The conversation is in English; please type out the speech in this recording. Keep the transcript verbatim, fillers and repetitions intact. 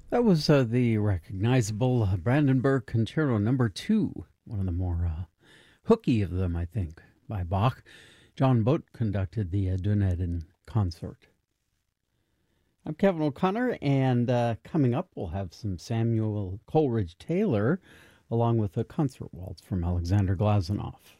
That was uh, the recognizable uh, Brandenburg Concerto Number Two, one of the more uh, hooky of them, I think, by Bach. John Boat conducted the uh, Dunedin concert. I'm Kevin O'Connor, and uh, coming up, we'll have some Samuel Coleridge Taylor, along with a concert waltz from Alexander Glazunov.